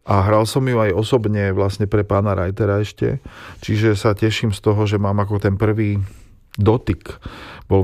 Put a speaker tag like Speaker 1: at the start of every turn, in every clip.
Speaker 1: A hral som ju aj osobne vlastne pre pána Reitera ešte. Čiže sa teším z toho, že mám ako ten prvý dotyk. Bol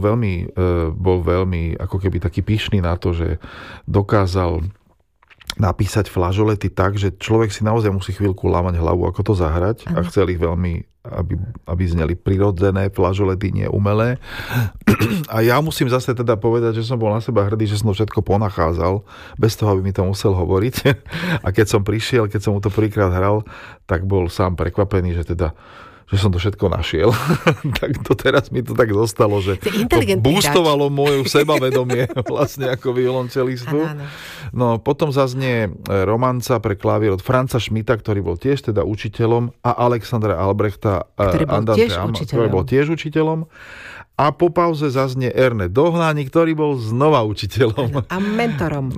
Speaker 1: veľmi ako keby taký pyšný na to, že dokázal napísať flažolety tak, že človek si naozaj musí chvíľku lámať hlavu, ako to zahrať. A chcel ich veľmi, aby zneli prirodzené flažolety, nie umelé. A ja musím zase teda povedať, že som bol na seba hrdý, že som to všetko ponachádzal, bez toho, aby mi to musel hovoriť. A keď som prišiel, keď som mu to prvýkrát hral, tak bol sám prekvapený, že som to všetko našiel. Tak to teraz mi to tak zostalo, že to boostovalo moju sebavedomie vlastne ako violončelistu. No potom zaznie romanca pre klavír od Franza Schmidta, ktorý bol tiež teda učiteľom, a Alexandra Albrechta, ktorý bol tiež učiteľom. A po pauze zaznie Erne Dohnányi, ktorý bol znova učiteľom.
Speaker 2: A mentorom.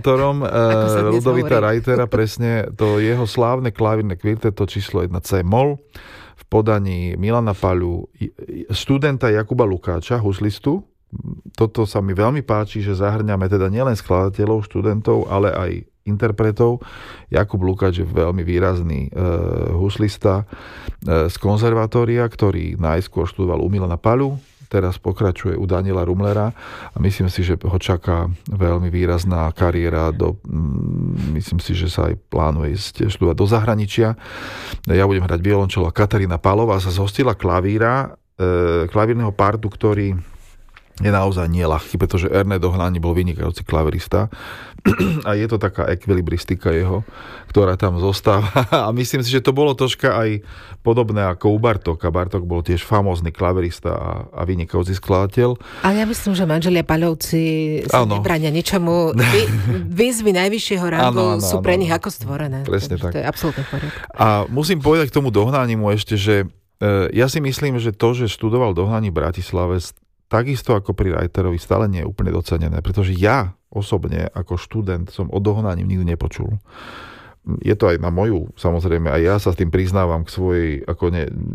Speaker 1: Ludovita Reitera, presne to jeho slávne klavírne kvinteto číslo 1 C-moll v podaní Milana Paľu, študenta Jakuba Lukáča, huslistu. Toto sa mi veľmi páči, že zahrňame teda nielen skladateľov, študentov, ale aj interpretov. Jakub Lukáč je veľmi výrazný huslista z konzervatória, ktorý najskôr študoval u Milana Paľu, teraz pokračuje u Daniela Rumlera a myslím si, že ho čaká veľmi výrazná kariéra. Myslím si, že sa aj plánuje ísť študovať do zahraničia. Ja budem hrať violončelo. Katarína Pálová sa zhostila klavírneho partu, ktorý je naozaj nieľahký, pretože Erne Dohnányi bol vynikajúci klavirista a je to taká ekvilibristika jeho, ktorá tam zostáva. A myslím si, že to bolo troška aj podobné ako u Bartóka. Bartók bol tiež famózny klavirista a vynikajúci skladateľ.
Speaker 2: Ale ja myslím, že manželia Paľovci sa nebránia ničomu. Výzvy najvyššieho rangu sú pre nich ako stvorené.
Speaker 1: Presne tak.
Speaker 2: To je absolútne v poriadku.
Speaker 1: A musím povedať k tomu Dohnánimu ešte, že ja si myslím, že to, že študoval Dohnányi v Bratislave, takisto ako pri Reiterovi, stále nie je úplne docenené, pretože ja osobne ako študent som o Dohnányi nikdy nepočul. Je to aj na moju, samozrejme, aj ja sa s tým priznávam k svojej, ako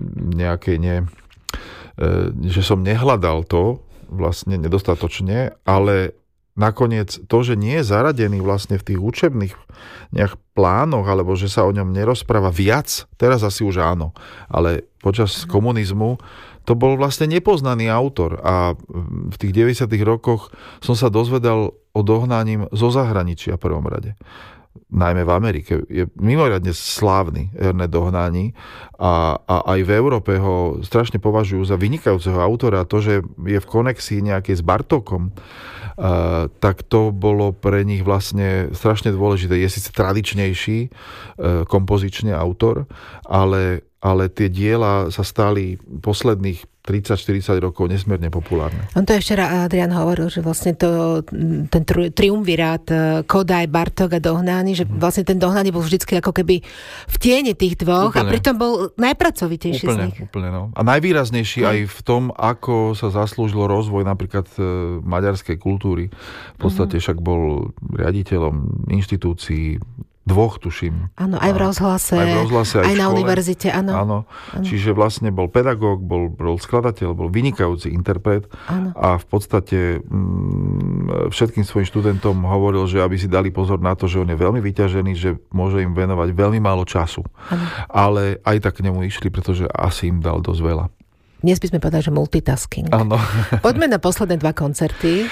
Speaker 1: že som nehľadal to vlastne nedostatočne, ale nakoniec to, že nie je zaradený vlastne v tých učebných nejak plánoch, alebo že sa o ňom nerozpráva viac, teraz asi už áno, ale počas komunizmu to bol vlastne nepoznaný autor a v tých 90. rokoch som sa dozvedal o Dohnányi zo zahraničia v prvom rade. Najmä v Amerike. Je mimoriadne slávny Erne Dohnányi a aj v Európe ho strašne považujú za vynikajúceho autora. To, že je v konexii nejakej s Bartókom, tak to bolo pre nich vlastne strašne dôležité. Je síce tradičnejší kompozične autor, ale tie diela sa stali posledných 30-40 rokov nesmierne populárne.
Speaker 2: On to ešte Adrián hovoril, že vlastne ten triumvirát Kodály, Bartók a Dohnányi, že vlastne ten Dohnányi bol vždycky ako keby v tieni tých dvoch úplne. A pritom bol najpracovitejší z nich.
Speaker 1: Úplne, no. A najvýraznejší aj v tom, ako sa zaslúžilo rozvoj napríklad maďarskej kultúry. V podstate však bol riaditeľom inštitúcií dvoch, tuším.
Speaker 2: Áno, aj v rozhlase, aj na univerzite, áno.
Speaker 1: Čiže vlastne bol pedagóg, bol skladateľ, bol vynikajúci interpret a v podstate všetkým svojim študentom hovoril, že aby si dali pozor na to, že on je veľmi vyťažený, že môže im venovať veľmi málo času. Ano. Ale aj tak k nemu išli, pretože asi im dal dosť veľa.
Speaker 2: Dnes by sme povedali, že multitasking.
Speaker 1: Áno.
Speaker 2: Poďme na posledné 2 koncerty.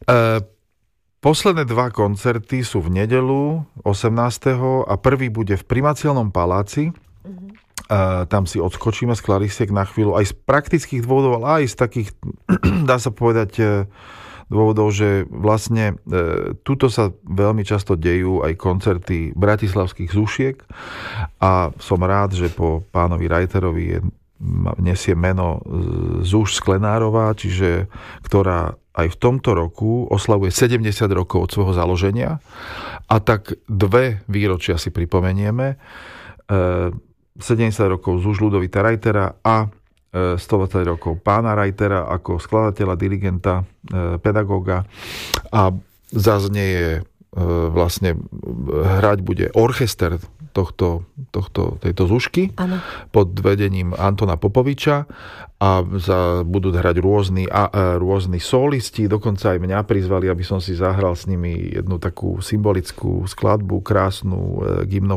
Speaker 1: Posledné 2 koncerty sú v nedeľu 18. a prvý bude v Primacielnom paláci. Tam si odskočíme z klarisiek na chvíľu aj z praktických dôvodov, ale aj z takých, dá sa povedať, dôvodov, že vlastne tuto sa veľmi často dejú aj koncerty bratislavských zušiek a som rád, že po pánovi Reiterovi nesie meno Zuš Sklenárová, čiže ktorá aj v tomto roku oslavuje 70 rokov od svojho založenia a tak 2 výročia si pripomenieme. 70 rokov Zuš Ľudovita Reitera a 120 rokov pána Reitera ako skladateľa, dirigenta, pedagóga a zaznieje vlastne hrať bude orchester tejto Zušky pod vedením Antona Popoviča a budú hrať rôzni solisti, dokonca aj mňa prizvali, aby som si zahral s nimi jednu takú symbolickú skladbu, krásnu